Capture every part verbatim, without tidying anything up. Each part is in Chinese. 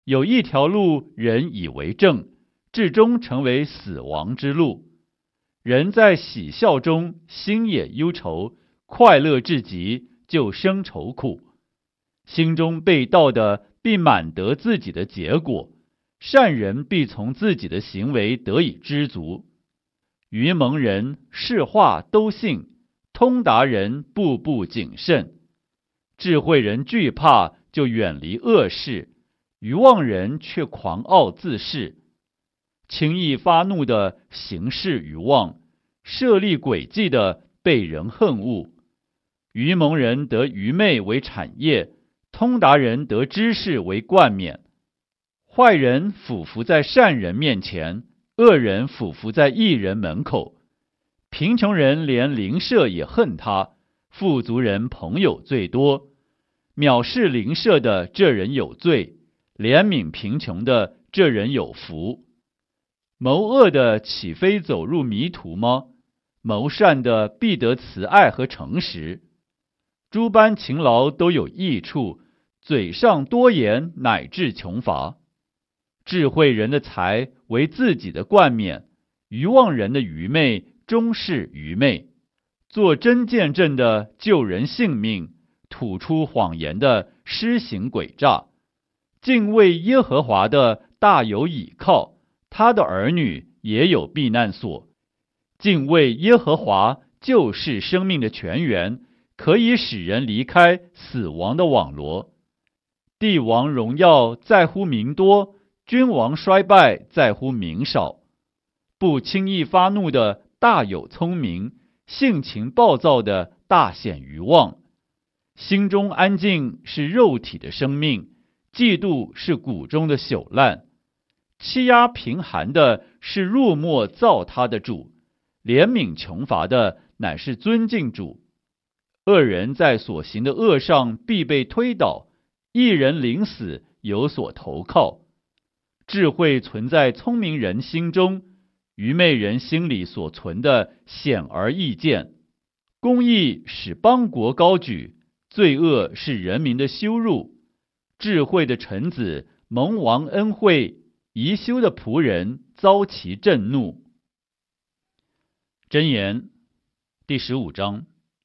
有一条路人以为正，至终成为死亡之路。人在喜笑中心也忧愁，快乐至极就生愁苦。心中被盗的必满得自己的结果，善人必从自己的行为得以知足。愚蒙人是话都信，通达人步步谨慎。智慧人惧怕就远离恶事，愚妄人却狂傲自恃。轻易发怒的行事愚妄，设立诡计的被人恨恶。愚蒙人得愚昧为产业，通达人得知识为冠冕。坏人俯伏在善人面前，恶人俯伏在义人门口。贫穷人连邻舍也恨他，富足人朋友最多。藐视邻舍的这人有罪，怜悯贫穷的这人有福。谋恶的岂非走入迷途吗？谋善的必得慈爱和诚实。诸般勤劳都有益处，嘴上多言乃致穷乏。智慧人的财为自己的冠冕，愚妄人的愚昧终是愚昧。做真见证的救人性命，吐出谎言的施行诡诈。敬畏耶和华的大有倚靠，他的儿女也有避难所。敬畏耶和华就是生命的泉源，可以使人离开死亡的网罗。帝王荣耀在乎民多，君王衰败在乎民少。不轻易发怒的大有聪明，性情暴躁的大显愚妄。心中安静是肉体的生命，嫉妒是骨中的朽烂。欺压贫寒的是入没造他的主，怜悯穷乏的乃是尊敬主。恶人在所行的恶上必被推倒，一人临死有所投靠。智慧存在聪明人心中，愚昧人心里所存的显而易见。公义使邦国高举，罪恶是人民的羞辱。智慧的臣子蒙王恩惠，宜修的仆人遭其震怒。箴言第十五章。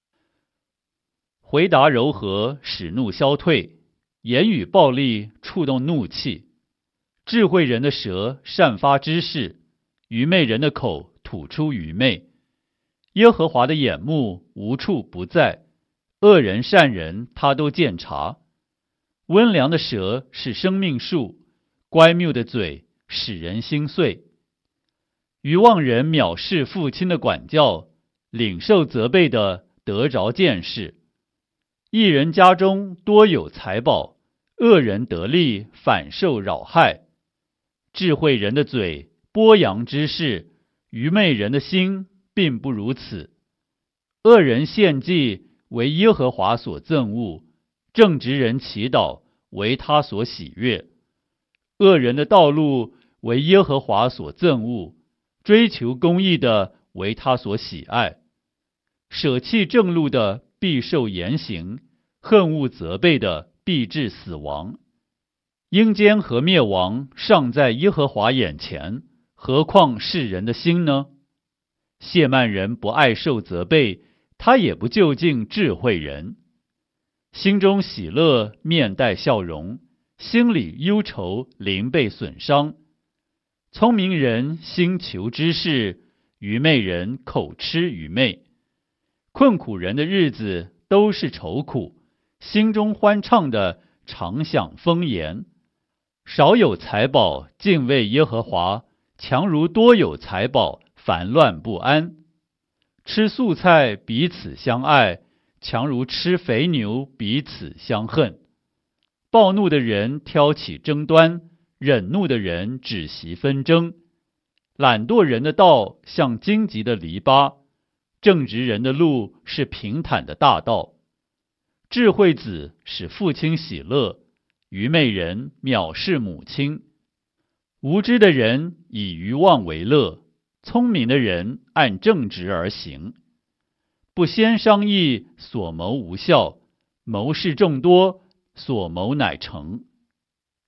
回答柔和，使怒消退；言语暴力，触动怒气。智慧人的舌散发知识，愚昧人的口吐出愚昧。耶和华的眼目无处不在，恶人善人他都鉴察。温良的舌是生命树，乖谬的嘴使人心碎。愚妄人藐视父亲的管教，领受责备的得着见识。一人家中多有财宝，恶人得利反受扰害。智慧人的嘴播扬知识，愚昧人的心并不如此。恶人献祭为耶和华所憎恶，正直人祈祷为他所喜悦。恶人的道路为耶和华所憎恶，追求公义的为他所喜爱。舍弃正路的必受严刑，恨恶责备的必致死亡。阴间和灭亡尚在耶和华眼前，何况世人的心呢？亵慢人不爱受责备，他也不就近智慧人。心中喜乐，面带笑容；心里忧愁，灵被损伤。聪明人心求知识，愚昧人口吃愚昧。困苦人的日子都是愁苦，心中欢畅的常享丰筵。少有财宝，敬畏耶和华，强如多有财宝，烦乱不安。吃素菜彼此相爱，强如吃肥牛彼此相恨。暴怒的人挑起争端，忍怒的人止息纷争。懒惰人的道像荆棘的篱笆，正直人的路是平坦的大道。智慧子使父亲喜乐，愚昧人藐视母亲。无知的人以愚妄为乐，聪明的人按正直而行。不先商议，所谋无效；谋事众多，所谋乃成。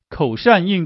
口善应